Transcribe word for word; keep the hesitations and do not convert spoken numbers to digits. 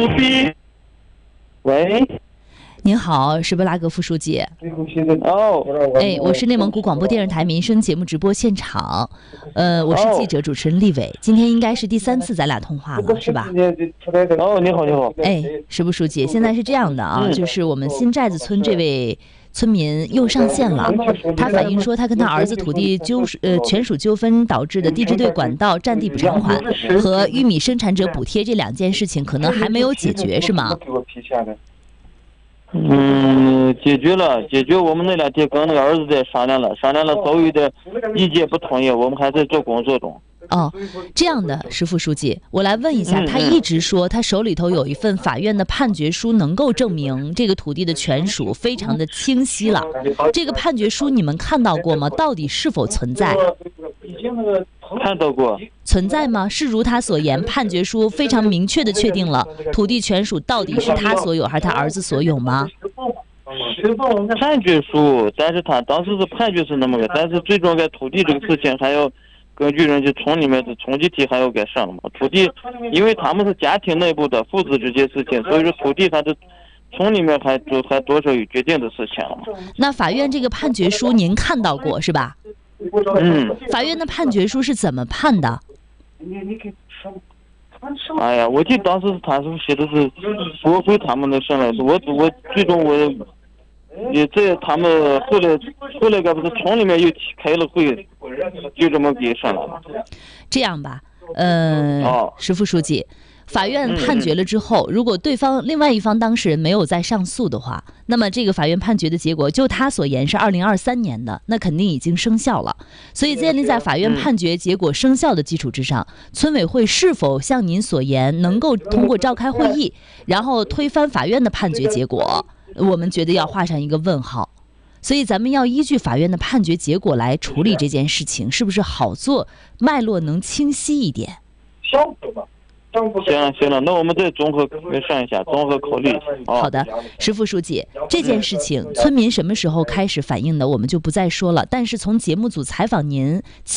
比。喂， 您好，是布拉格副书记。 哦， 哎，我是内蒙古广播电视台民生节目直播现场，呃，我是记者主持人立伟，今天应该是第三次咱俩通话了，是吧？ 哦，你好，你好。 哎，石布书记，现在是这样的啊， 嗯、 就是我们新寨子村这位村民又上线了，他反映说他跟他儿子土地纠呃权属纠纷导致的地质队管道占地补偿款和玉米生产者补贴这两件事情可能还没有解决，是吗？ 嗯，解决了，解决。我们那两天跟那个儿子在商量了，商量了，所有的意见不同意，我们还在做工作中。 哦，这样的，石副书记，我来问一下，他一直说他手里头有一份法院的判决书，能够证明这个土地的权属非常的清晰了。这个判决书你们看到过吗？到底是否存在？ 看到过。 存在吗？是如他所言，判决书非常明确的确定了土地权属到底是他所有还是他儿子所有吗？ 判决书，但是他当时是判决是那么个，但是最终该土地这个事情还要根据人家村里面的村集体还要该上了嘛。土地，因为他们是家庭内部的父子之间事情，所以说土地还是村里面还多还多少有决定的事情了嘛。 那法院这个判决书您看到过是吧？ 嗯。 法院的判决书是怎么判的？ 哎呀，我记得当时他是写的是驳回他们的审来，我我最终我也这他们后来后来个不是村里面又开了会，就这么给审了。 这样吧，呃， 哦、 石副书记，法院判决了之后，如果对方另外一方当事人没有再上诉的话，那么这个法院判决的结果，就他所言是二零二三年的，那肯定已经生效了。所以建立在法院判决结果生效的基础之上，村委会是否像您所言，能够通过召开会议，然后推翻法院的判决结果，我们觉得要画上一个问号。所以咱们要依据法院的判决结果来处理这件事情，是不是好做，脉络能清晰一点？ 行了行了，那我们再综合算一下，综合考虑。哦、 好的，石副书记，这件事情村民什么时候开始反映的，我们就不再说了。但是从节目组采访您